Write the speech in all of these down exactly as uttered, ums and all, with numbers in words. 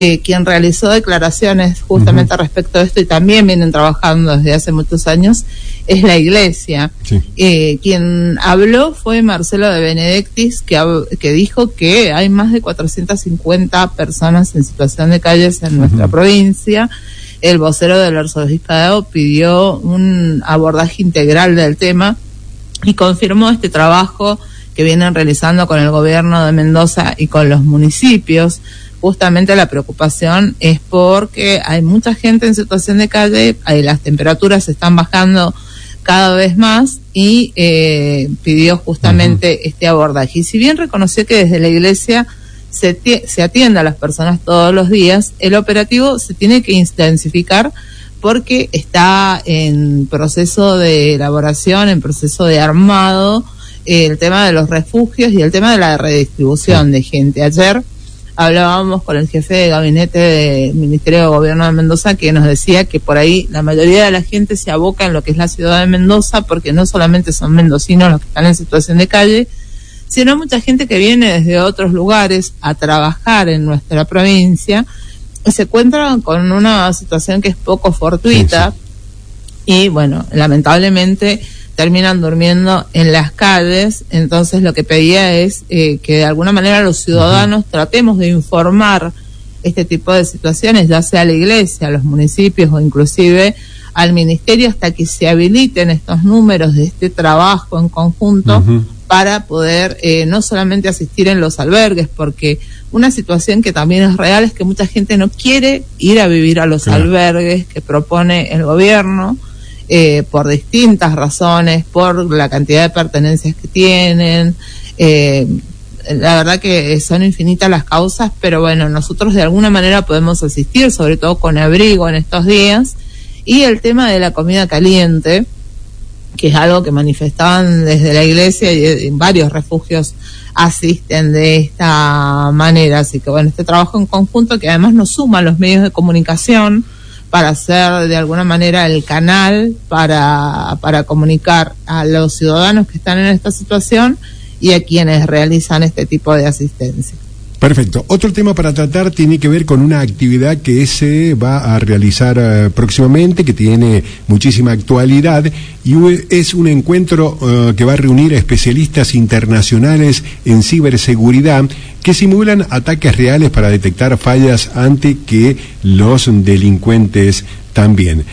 Eh, quien realizó declaraciones justamente uh-huh. respecto a esto y también vienen trabajando desde hace muchos años, es la Iglesia. Sí. Eh, quien habló fue Marcelo de Benedictis, que, que dijo que hay más de cuatrocientas cincuenta personas en situación de calles en uh-huh. nuestra provincia. El vocero del arzobispado pidió un abordaje integral del tema y confirmó este trabajo que vienen realizando con el gobierno de Mendoza y con los municipios. Justamente la preocupación es porque hay mucha gente en situación de calle, ahí las temperaturas están bajando cada vez más y eh, pidió justamente uh-huh. este abordaje. Y si bien reconoció que desde la Iglesia se, t- se atiende a las personas todos los días, el operativo se tiene que intensificar porque está en proceso de elaboración, en proceso de armado, eh, el tema de los refugios y el tema de la redistribución uh-huh. de gente. Ayer hablábamos con el jefe de gabinete del Ministerio de Gobierno de Mendoza, que nos decía que por ahí la mayoría de la gente se aboca en lo que es la ciudad de Mendoza, porque no solamente son mendocinos los que están en situación de calle, sino mucha gente que viene desde otros lugares a trabajar en nuestra provincia, y se encuentran con una situación que es poco fortuita, sí, sí. y bueno, lamentablemente terminan durmiendo en las calles. Entonces lo que pedía es eh, que de alguna manera los ciudadanos uh-huh. tratemos de informar este tipo de situaciones, ya sea a la Iglesia, a los municipios o inclusive al Ministerio, hasta que se habiliten estos números de este trabajo en conjunto uh-huh. para poder eh, no solamente asistir en los albergues, porque una situación que también es real es que mucha gente no quiere ir a vivir a los claro. albergues que propone el gobierno, Eh, por distintas razones, por la cantidad de pertenencias que tienen. Eh, la verdad que son infinitas las causas, pero bueno, nosotros de alguna manera podemos asistir, sobre todo con abrigo en estos días. Y el tema de la comida caliente, que es algo que manifestaban desde la Iglesia y en varios refugios asisten de esta manera. Así que bueno, este trabajo en conjunto, que además nos suma los medios de comunicación para ser de alguna manera el canal para, para comunicar a los ciudadanos que están en esta situación y a quienes realizan este tipo de asistencia. Perfecto. Otro tema para tratar tiene que ver con una actividad que se va a realizar uh, próximamente, que tiene muchísima actualidad, y es un encuentro uh, que va a reunir a especialistas internacionales en ciberseguridad que simulan ataques reales para detectar fallas antes que los delincuentes también.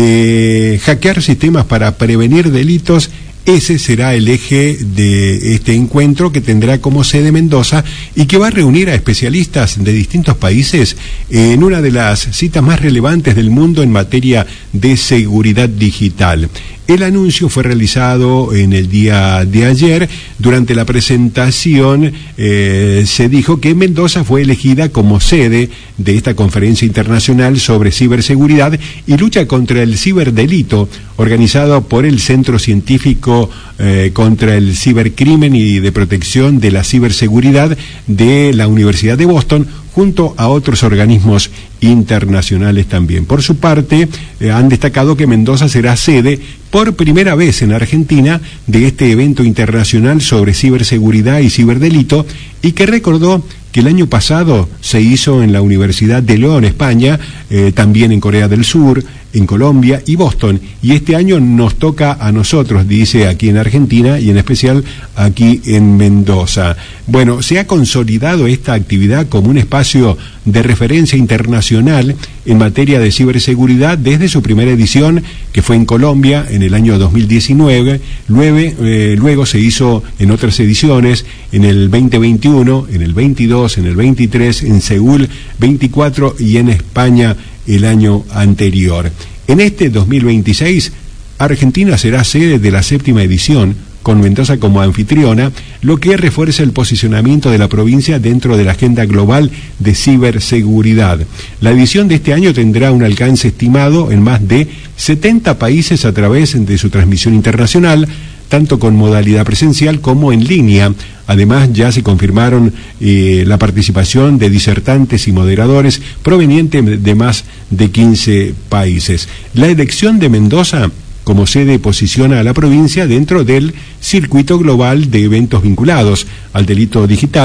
Eh, hackear sistemas para prevenir delitos. Ese será el eje de este encuentro, que tendrá como sede Mendoza y que va a reunir a especialistas de distintos países en una de las citas más relevantes del mundo en materia de seguridad digital. El anuncio fue realizado en el día de ayer. Durante la presentación eh, se dijo que Mendoza fue elegida como sede de esta conferencia internacional sobre ciberseguridad y lucha contra el ciberdelito, organizado por el Centro Científico eh, contra el Cibercrimen y de Protección de la Ciberseguridad de la Universidad de Boston, junto a otros organismos internacionales también. Por su parte, eh, han destacado que Mendoza será sede por primera vez en Argentina de este evento internacional sobre ciberseguridad y ciberdelito, y que recordó que el año pasado se hizo en la Universidad de León, España, eh, también en Corea del Sur, en Colombia y Boston, y este año nos toca a nosotros, dice, aquí en Argentina y en especial aquí en Mendoza. Bueno, se ha consolidado esta actividad como un espacio de referencia internacional en materia de ciberseguridad desde su primera edición, que fue en Colombia en el año dos mil diecinueve, luego, eh, luego se hizo en otras ediciones, en el veinte veintiuno, en el veintidós, en el veintitrés, en Seúl veinticuatro y en España el año anterior. En este dos mil veintiséis, Argentina será sede de la séptima edición, con Mendoza como anfitriona, lo que refuerza el posicionamiento de la provincia dentro de la agenda global de ciberseguridad. La edición de este año tendrá un alcance estimado en más de setenta países a través de su transmisión internacional, tanto con modalidad presencial como en línea. Además, ya se confirmaron eh, la participación de disertantes y moderadores provenientes de más de quince países. La elección de Mendoza como sede posiciona a la provincia dentro del circuito global de eventos vinculados al delito digital,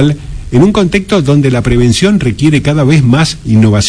en un contexto donde la prevención requiere cada vez más innovación.